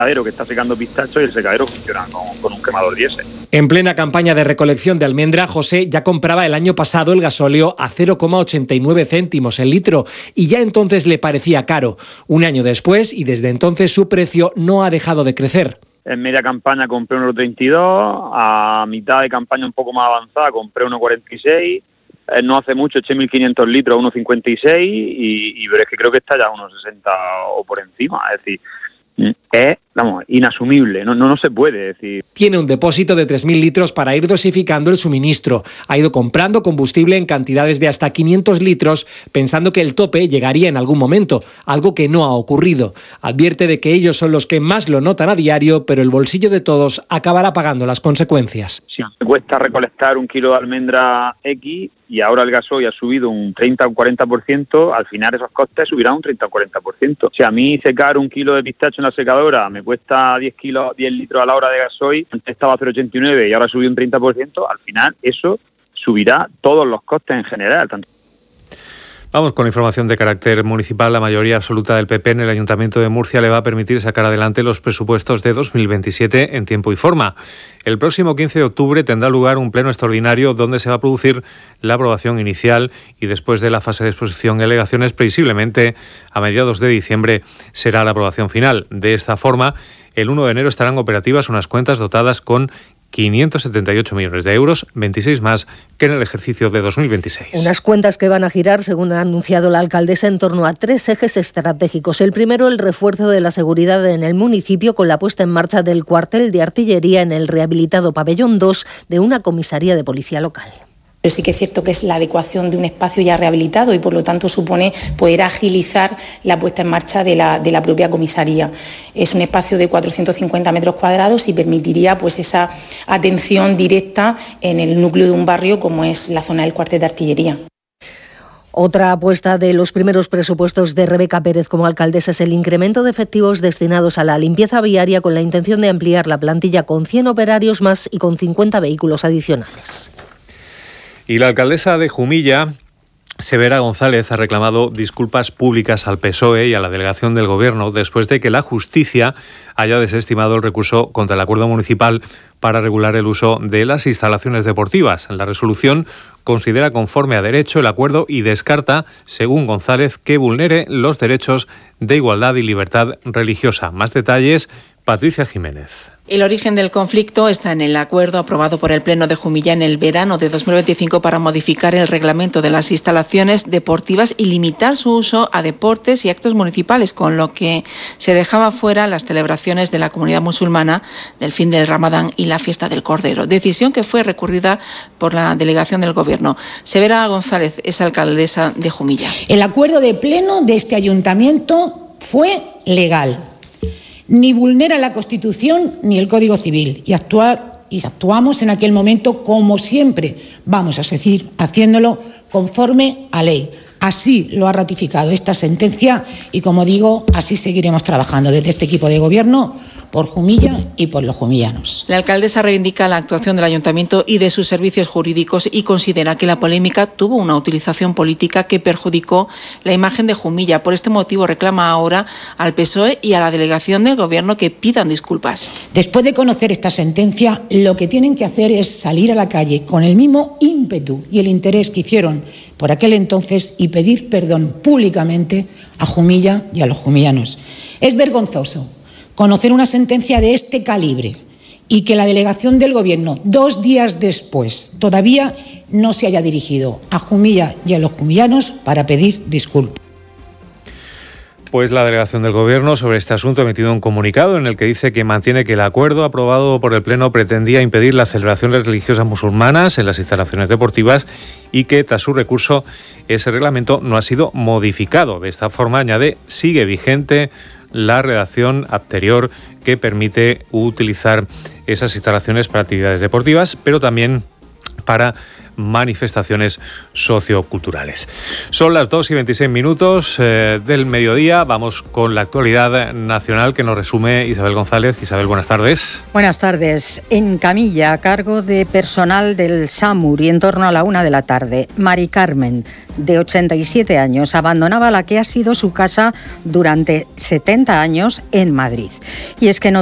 secadero que está secando pistachos y el secadero funciona con un quemador diésel. En plena campaña de recolección de almendra, José ya compraba el año pasado el gasóleo a 0,89 céntimos el litro y ya entonces le parecía caro. Un año después y desde entonces su precio no ha dejado de crecer. En media campaña compré 1,32, a mitad de campaña un poco más avanzada compré 1,46, no hace mucho eché 1.500 litros a 1,56 pero es que creo que está ya a 1,60 o por encima, es decir, es, inasumible, no se puede decir. Tiene un depósito de 3.000 litros para ir dosificando el suministro. Ha ido comprando combustible en cantidades de hasta 500 litros, pensando que el tope llegaría en algún momento, algo que no ha ocurrido. Advierte de que ellos son los que más lo notan a diario, pero el bolsillo de todos acabará pagando las consecuencias. Si me cuesta recolectar un kilo de almendra X y ahora el gasoil ha subido un 30 o un 40%, al final esos costes subirán un 30 o 40%. Si a mí secar un kilo de pistacho en la secadora me cuesta 10 litros a la hora de gasoil, antes estaba a 0,89 y ahora subió un 30%, al final eso subirá todos los costes en general. Vamos con información de carácter municipal. La mayoría absoluta del PP en el Ayuntamiento de Murcia le va a permitir sacar adelante los presupuestos de 2027 en tiempo y forma. El próximo 15 de octubre tendrá lugar un pleno extraordinario donde se va a producir la aprobación inicial y después de la fase de exposición y alegaciones, previsiblemente a mediados de diciembre será la aprobación final. De esta forma, el 1 de enero estarán operativas unas cuentas dotadas con 578 millones de euros, 26 más que en el ejercicio de 2026. Unas cuentas que van a girar, según ha anunciado la alcaldesa, en torno a 3 ejes estratégicos. El primero, el refuerzo de la seguridad en el municipio con la puesta en marcha del cuartel de artillería en el rehabilitado pabellón 2 de una comisaría de policía local. Pero sí que es cierto que es la adecuación de un espacio ya rehabilitado y por lo tanto supone poder agilizar la puesta en marcha de la propia comisaría. Es un espacio de 450 metros cuadrados y permitiría pues esa atención directa en el núcleo de un barrio como es la zona del cuartel de artillería. Otra apuesta de los primeros presupuestos de Rebeca Pérez como alcaldesa es el incremento de efectivos destinados a la limpieza viaria con la intención de ampliar la plantilla con 100 operarios más y con 50 vehículos adicionales. Y la alcaldesa de Jumilla, Severa González, ha reclamado disculpas públicas al PSOE y a la delegación del Gobierno después de que la justicia haya desestimado el recurso contra el acuerdo municipal para regular el uso de las instalaciones deportivas. La resolución considera conforme a derecho el acuerdo y descarta, según González, que vulnere los derechos de igualdad y libertad religiosa. Más detalles, Patricia Jiménez. El origen del conflicto está en el acuerdo aprobado por el Pleno de Jumilla en el verano de 2025 para modificar el reglamento de las instalaciones deportivas y limitar su uso a deportes y actos municipales, con lo que se dejaba fuera las celebraciones de la comunidad musulmana del fin del Ramadán y la fiesta del Cordero. Decisión que fue recurrida por la delegación del Gobierno. Severa González es alcaldesa de Jumilla. El acuerdo de pleno de este ayuntamiento fue legal. Ni vulnera la Constitución ni el Código Civil y actuamos en aquel momento como siempre vamos a seguir haciéndolo conforme a ley. Así lo ha ratificado esta sentencia y, como digo, así seguiremos trabajando desde este equipo de gobierno por Jumilla y por los jumillanos. La alcaldesa reivindica la actuación del ayuntamiento y de sus servicios jurídicos y considera que la polémica tuvo una utilización política que perjudicó la imagen de Jumilla. Por este motivo reclama ahora al PSOE y a la delegación del Gobierno que pidan disculpas. Después de conocer esta sentencia, lo que tienen que hacer es salir a la calle con el mismo ímpetu y el interés que hicieron por aquel entonces y pedir perdón públicamente a Jumilla y a los jumillanos. Es vergonzoso conocer una sentencia de este calibre y que la delegación del Gobierno, 2 días después, todavía no se haya dirigido a Jumilla y a los jumillanos para pedir disculpas. Pues la delegación del Gobierno sobre este asunto ha emitido un comunicado en el que dice que mantiene que el acuerdo aprobado por el Pleno pretendía impedir las celebraciones religiosas musulmanas en las instalaciones deportivas y que tras su recurso ese reglamento no ha sido modificado. De esta forma, añade, sigue vigente la redacción anterior que permite utilizar esas instalaciones para actividades deportivas, pero también para manifestaciones socioculturales. Son las 2:26 del mediodía. Vamos con la actualidad nacional que nos resume Isabel González. Isabel, buenas tardes. Buenas tardes. En camilla, a cargo de personal del SAMUR y en torno a la 1 de la tarde, Mari Carmen, de 87 años, abandonaba la que ha sido su casa durante 70 años en Madrid. Y es que no